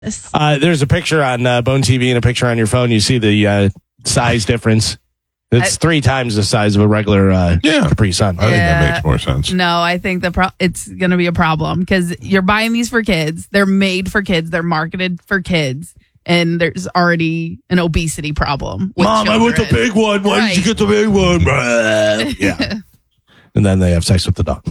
There's a picture on Bone TV and a picture on your phone. You see the size difference. It's 3 times the size of a regular Capri Sun. I think that makes more sense. No, I think it's going to be a problem because you're buying these for kids. They're made for kids. They're marketed for kids. And there's already an obesity problem. Mom, children. I want the big one. Why did you get the big one? Yeah. And then they have sex with the dog.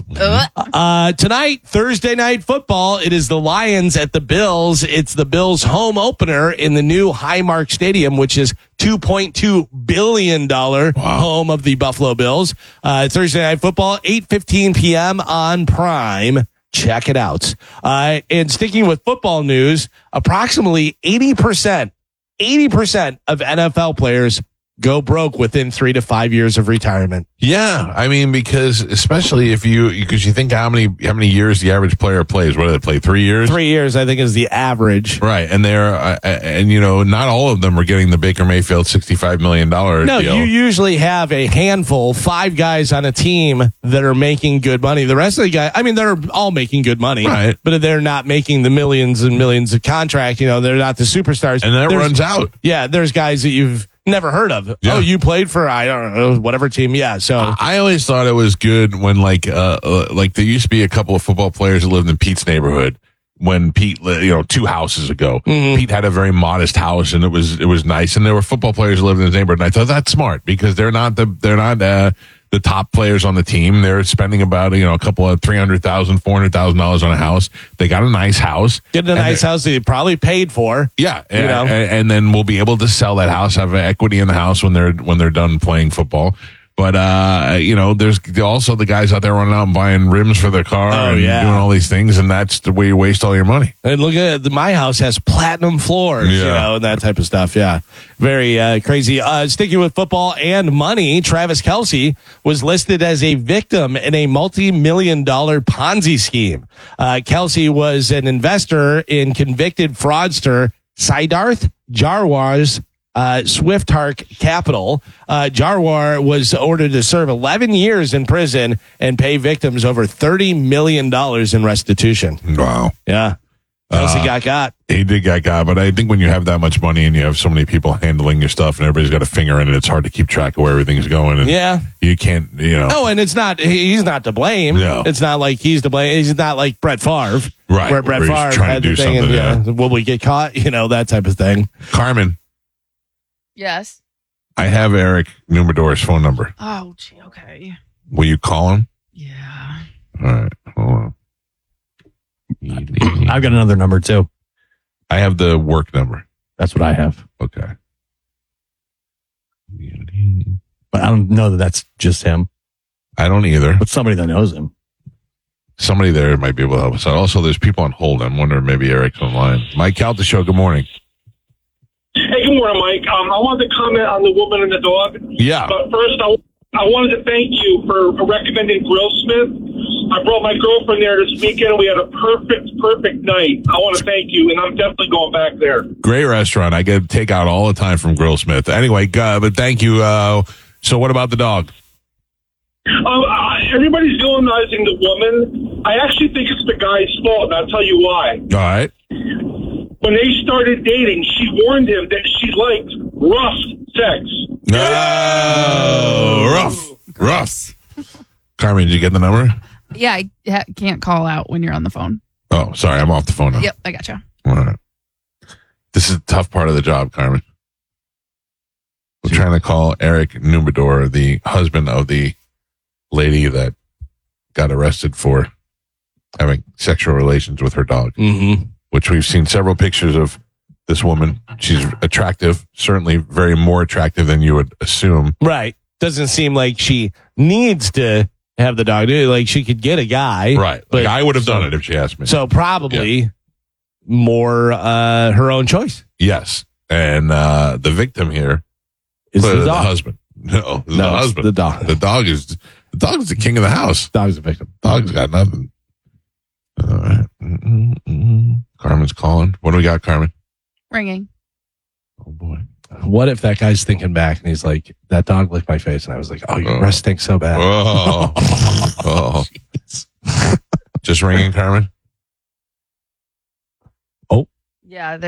Tonight, Thursday Night Football, it is the Lions at the Bills. It's the Bills' home opener in the new Highmark Stadium, which is $2.2 billion home of the Buffalo Bills. Thursday Night Football, 8:15 p.m. on Prime. Check it out. And sticking with football news, approximately 80% of NFL players go broke within 3 to 5 years of retirement. Yeah, I mean, because especially because you think how many years the average player plays. What do they play? 3 years? 3 years, I think, is the average. Right, and not all of them are getting the Baker Mayfield $65 million No, deal. you usually have a handful, 5 guys on a team that are making good money. The rest of the guys, I mean, they're all making good money, right? But they're not making the millions and millions of contract. They're not the superstars, and that runs out. Yeah, there's guys that you've never heard of. Yeah. Oh, you played for, I don't know, whatever team. Yeah. So I always thought it was good when like there used to be a couple of football players that lived in Pete's neighborhood when Pete, 2 houses ago, Pete had a very modest house and it was nice. And there were football players who lived in his neighborhood. And I thought that's smart because they're not the top players on the team. They're spending about, a couple of $300,000, $400,000 on a house. They got a nice house. Getting a nice house that you probably paid for. Yeah. And then we'll be able to sell that house, have equity in the house when they're done playing football. But, there's also the guys out there running out and buying rims for their car and doing all these things. And that's the way you waste all your money. And look at my house has platinum floors, and that type of stuff. Yeah. Very crazy. Sticking with football and money, Travis Kelce was listed as a victim in a multi-million-dollar Ponzi scheme. Kelce was an investor in convicted fraudster Siddharth Jarwar's Swiftark Capital. Jarwar was ordered to serve 11 years in prison and pay victims over $30 million in restitution. Wow. Yeah. Kelce got. He did get got, but I think when you have that much money and you have so many people handling your stuff and everybody's got a finger in it, it's hard to keep track of where everything's going. And you can't, No, and he's not to blame. No. It's not like he's to blame. He's not like Brett Favre. Right. Where Brett Favre had the thing and, will we get caught? That type of thing. Carmen. Yes. I have Eric Numador's phone number. Oh, gee, okay. Will you call him? Yeah. All right. Hold on. I've got another number too. I have the work number. That's what I have. Okay. But I don't know that that's just him. I don't either. But somebody that knows him. Somebody there might be able to help us out. Also, there's people on hold. I'm wondering maybe Eric's online. Mike Calta Show, good morning. Hey, good morning, Mike. I wanted to comment on the woman and the dog. Yeah. But first, I wanted to thank you for recommending Grillsmith. I brought my girlfriend there this weekend. We had a perfect night. I want to thank you, and I'm definitely going back there. Great restaurant. I get takeout all the time from Grillsmith. Anyway, but thank you. So what about the dog? Everybody's villainizing the woman. I actually think it's the guy's fault, and I'll tell you why. All right. When they started dating, she warned him that she liked rough sex. Oh, rough. Carmen, did you get the number? Yeah, I can't call out when you're on the phone. Oh, sorry. I'm off the phone now. Yep, I gotcha. All right. This is a tough part of the job, Carmen. We're trying to call Eric Numador, the husband of the lady that got arrested for having sexual relations with her dog, which we've seen several pictures of this woman. She's attractive, certainly very more attractive than you would assume. Right. Doesn't seem like she needs to have the dog. Like she could get a guy. Right. Like I would have done it if she asked me. So probably more her own choice. Yes. And the victim here is the dog. Husband. No, the husband. The dog. The dog is the king of the house. Dog's a victim. Dog's got nothing. All right. Carmen's calling. What do we got, Carmen? Ringing. Oh, boy. What if that guy's thinking back and he's like, that dog licked my face? And I was like, oh, your breath stinks so bad. Oh. Just ringing, Carmen? Oh. Yeah,